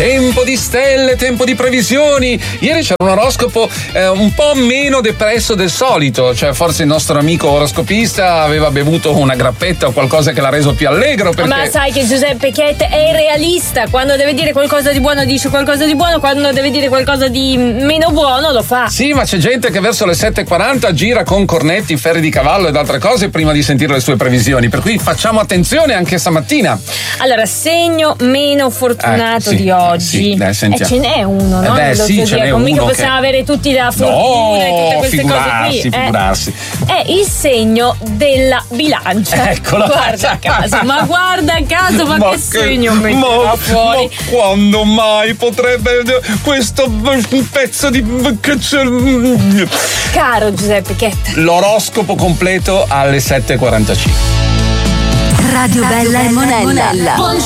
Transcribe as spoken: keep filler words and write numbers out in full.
Tempo di stelle, tempo di previsioni. Ieri c'era un oroscopo eh, un po' meno depresso del solito, cioè forse il nostro amico oroscopista aveva bevuto una grappetta o qualcosa che l'ha reso più allegro. Perché... Ma sai che Giuseppe Chet è realista, quando deve dire qualcosa di buono dice qualcosa di buono, quando deve dire qualcosa di meno buono lo fa. Sì, ma c'è gente che verso le sette e quaranta gira con cornetti, ferri di cavallo ed altre cose prima di sentire le sue previsioni, per cui facciamo attenzione anche stamattina. Allora, segno meno fortunato eh, sì, di oggi. Sì, dai, eh, ce n'è uno, no? Eh beh, sì, ce n'è uno. Mica possiamo che... avere tutti la fortuna no, e tutte queste figurarsi, cose qui. Figurarsi. Eh. È il segno della bilancia. Eccola. Guarda caso, ma guarda caso, ma, ma che, che segno metterà fuori? Ma quando mai potrebbe questo pezzo di... Caro Giuseppe Chetta. L'oroscopo completo alle sette e quarantacinque. Radio Bella e Monella.